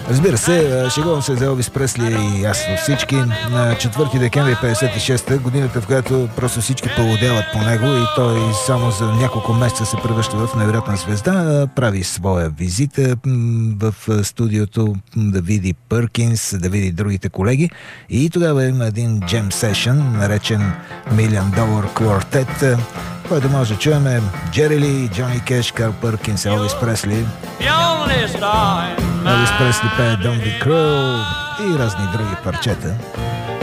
Разбира се, шегувам се за Елвис Пресли и ясно всички. На 4 декември 56-та, годината, в която просто всички полудяват по него и той само за няколко месеца се превръща в невероятна звезда, прави своя визита в студиото да види Пъркинс, да види другите колеги, и тогава има един джем сешън, наречен Million Dollar Quartet, който може да чуем Джери Ли, Джони Кеш, Карл Пъркинс, Елвис Пресли. Елвис Пресли пее Don't Be Cruel и разни други парчета.